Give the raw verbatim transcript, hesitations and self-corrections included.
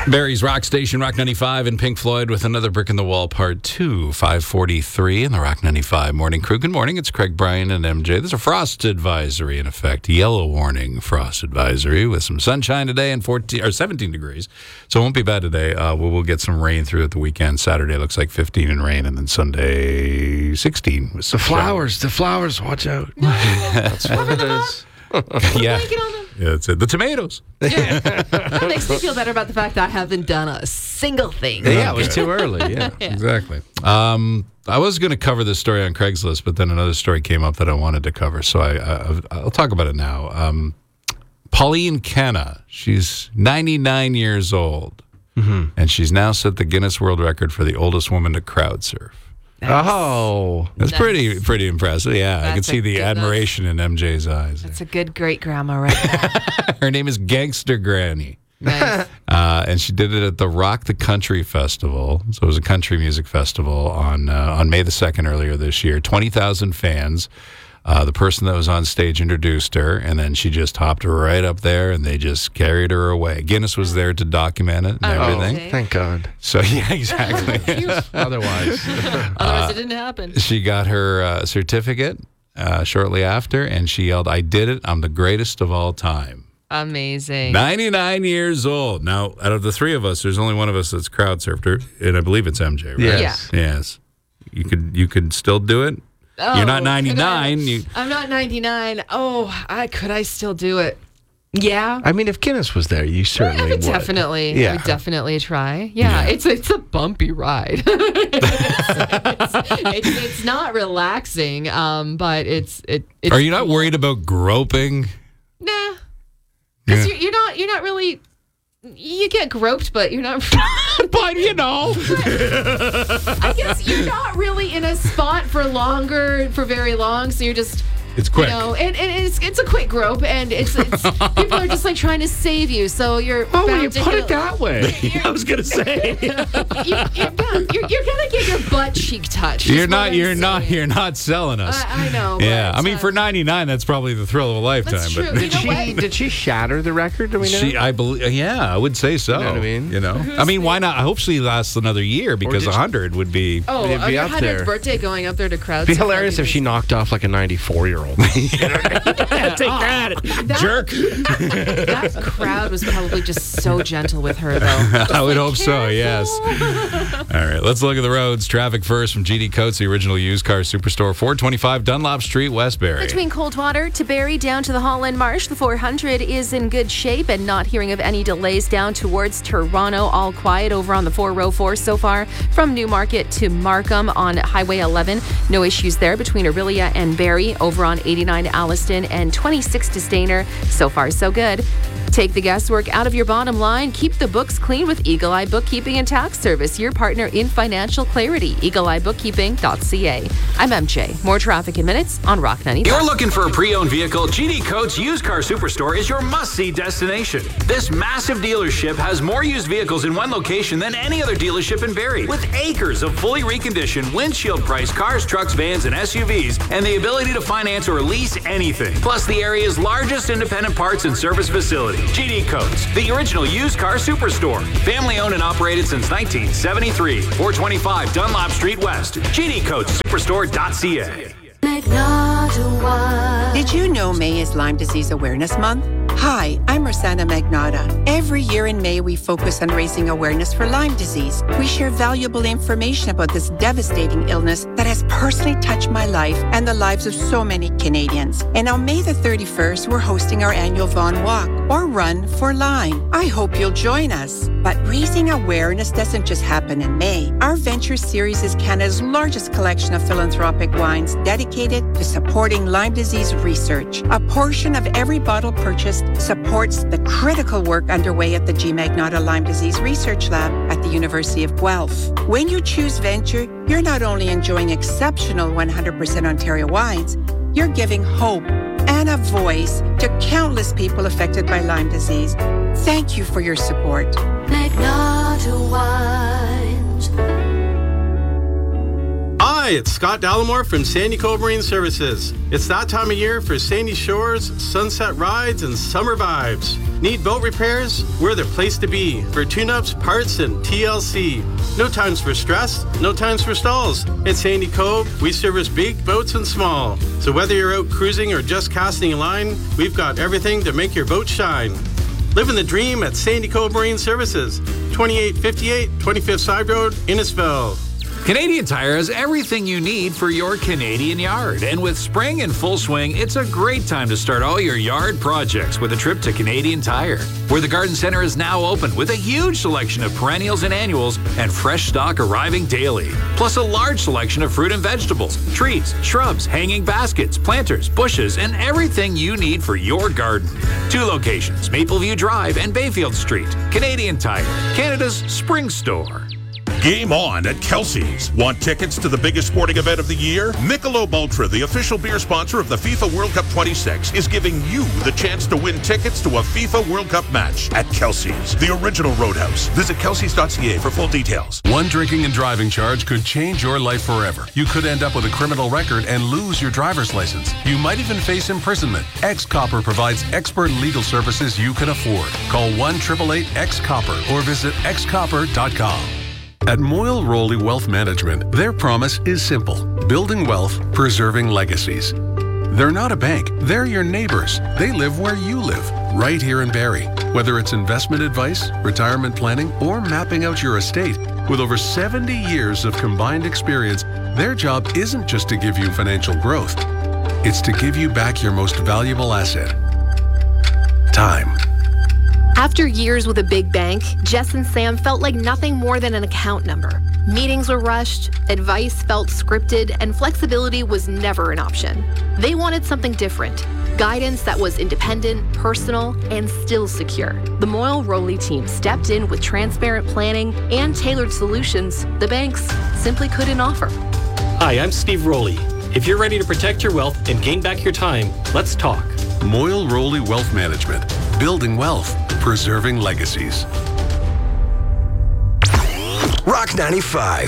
Barry's Rock Station, Rock ninety-five, and Pink Floyd with another Brick in the Wall, part two, five forty-three in the Rock ninety-five Morning Crew. Good morning. It's Craig, Brian, and M J. There's a frost advisory in effect, yellow warning frost advisory with some sunshine today and fourteen or seventeen degrees. So it won't be bad today. Uh, we'll, we'll get some rain through at the weekend. Saturday looks like fifteen in rain, and then Sunday sixteen with some The flowers, the flowers, watch out. That's what it is. yeah. Yeah, that's it. The tomatoes. Yeah. That makes me feel better about the fact that I haven't done a single thing. Yeah, it was too early. Yeah, Yeah. Exactly. Um, I was going to cover this story on Craigslist, but then another story came up that I wanted to cover, so I, I, I'll talk about it now. Um, Pauline Kenna, she's ninety-nine years old, mm-hmm. and she's now set the Guinness World Record for the oldest woman to crowd surf. Nice. Oh, That's Nice. pretty pretty impressive. Yeah, I That's can see a the good admiration in M J's eyes. That's a good great grandma right there. Her name is Gangster Granny. Nice. Uh, and she did it at the Rock the Country Festival. So it was a country music festival on uh, on May the second earlier this year. twenty thousand fans. Uh, the person that was on stage introduced her, and then she just hopped right up there, and they just carried her away. Guinness was there to document it and Oh, everything. okay. thank God. So, yeah, exactly. Otherwise, Otherwise, it didn't happen. She got her uh, certificate uh, shortly after, and she yelled, "I did it. I'm the greatest of all time." Amazing. ninety-nine years old. Now, out of the three of us, there's only one of us that's crowd surfed her, and I believe it's M J, right? yes. Yes. You could you could still do it? Oh, You're not could I- ninety-nine. You, I'm not ninety-nine. Oh, I could I still do it? Yeah. I mean, if Guinness was there, you I certainly would would. definitely, I Yeah. would definitely try. Yeah, Yeah. it's it's a bumpy ride. it's, it's, it's, it's not relaxing, um, but it's it. It's are you not worried about groping? Nah, because Yeah. you're, you're not you're not really. You get groped, but you're not. But, you know. I guess you're not really in a spot for longer, for very long. So you're just. It's quick. You know, and, and it's it's a quick grope, and it's, it's people are just like trying to save you. So you're. Oh, when bound you to put hit- it that way. I was going to say. you, you're, bound- you're, you're gonna get your butt cheek touched. is You're what not I'm you're not saying. you're not selling us. I, I know. yeah. but, I mean, uh, for ninety-nine, that's probably the thrill of a lifetime. That's true. But You Did know she, what? did she shatter the record? Do we know? she, I believe, yeah, I would say so. You know what I mean? You know, I mean, why not? I hope she lasts another year because did a she- hundred would be. Oh, It'd on be your up hundredth there. birthday, going up there to crowd. It'd be surf, hilarious that'd if she knocked off like a ninety-four year old. Take that, That- jerk. That crowd was probably just so gentle with her, though. I would hope so. Yes. All right, let's look at the roads. Traffic first from G D Coates, the original used car superstore, four twenty-five Dunlop Street, Westbury. Between Coldwater to Barrie down to the Holland Marsh, the four hundred is in good shape and not hearing of any delays down towards Toronto. All quiet over on the four oh four so far. From Newmarket to Markham on Highway eleven, no issues there between Aurelia and Barrie. Over on eighty-nine Alliston and twenty-six to Stainer. So far, so good. Take the guesswork out of your bottom line. Keep the books clean with Eagle Eye Bookkeeping and Tax Service, your partner in financial clarity. eagle eye bookkeeping dot c a. I'm M J. More traffic in minutes on Rock ninety-five. You're looking for a pre-owned vehicle? G D Coates Used Car Superstore is your must-see destination. This massive dealership has more used vehicles in one location than any other dealership in Barrie, with acres of fully reconditioned, windshield-priced cars, trucks, vans, and S U Vs, and the ability to finance or lease anything. Plus, the area's largest independent parts and service facility. G D Coates, the original used car superstore. Family owned and operated since nineteen seventy-three. four twenty-five Dunlop Street West. G D Coates Superstore dot c a. Did you know May is Lyme Disease Awareness Month? Hi, I'm Rosanna Magnata. Every year in May, we focus on raising awareness for Lyme disease. We share valuable information about this devastating illness that has personally touched my life and the lives of so many Canadians. And on May the thirty-first, we're hosting our annual Vaughan Walk, or Run for Lyme. I hope you'll join us. But raising awareness doesn't just happen in May. Our Venture Series is Canada's largest collection of philanthropic wines dedicated to supporting Lyme disease research. A portion of every bottle purchased supports the critical work underway at the G. Magnata Lyme Disease Research Lab at the University of Guelph. When you choose Venture, you're not only enjoying exceptional one hundred percent Ontario wines, you're giving hope and a voice to countless people affected by Lyme disease. Thank you for your support. Magnata Wines. Hi, it's Scott Dallimore from Sandy Cove Marine Services. It's that time of year for Sandy Shores, sunset rides, and summer vibes. Need boat repairs? We're the place to be for tune-ups, parts, and T L C. No times for stress, no times for stalls. At Sandy Cove, we service big boats and small. So whether you're out cruising or just casting a line, we've got everything to make your boat shine. Living the dream at Sandy Cove Marine Services, twenty-eight fifty-eight twenty-fifth Side Road, Innisfil. Canadian Tire has everything you need for your Canadian yard. And with spring in full swing, it's a great time to start all your yard projects with a trip to Canadian Tire, where the garden center is now open with a huge selection of perennials and annuals and fresh stock arriving daily. Plus a large selection of fruit and vegetables, trees, shrubs, hanging baskets, planters, bushes, and everything you need for your garden. Two locations, Mapleview Drive and Bayfield Street. Canadian Tire, Canada's spring store. Game on at Kelsey's. Want tickets to the biggest sporting event of the year? Michelob Ultra, the official beer sponsor of the FIFA World Cup twenty-six, is giving you the chance to win tickets to a FIFA World Cup match at Kelsey's, the original Roadhouse. Visit kelseys dot c a for full details. One drinking and driving charge could change your life forever. You could end up with a criminal record and lose your driver's license. You might even face imprisonment. X-Copper provides expert legal services you can afford. Call one eight eight eight X Copper or visit x copper dot com. At Moyle Rowley Wealth Management, their promise is simple: building wealth, preserving legacies. They're not a bank, they're your neighbors. They live where you live, right here in Barrie. Whether it's investment advice, retirement planning, or mapping out your estate, with over seventy years of combined experience, their job isn't just to give you financial growth. It's to give you back your most valuable asset: time. After years with a big bank, Jess and Sam felt like nothing more than an account number. Meetings were rushed, advice felt scripted, and flexibility was never an option. They wanted something different. Guidance that was independent, personal, and still secure. The Moyle Rowley team stepped in with transparent planning and tailored solutions the banks simply couldn't offer. Hi, I'm Steve Rowley. If you're ready to protect your wealth and gain back your time, let's talk. Moyle Rowley Wealth Management. Building wealth, preserving legacies. Rock ninety-five.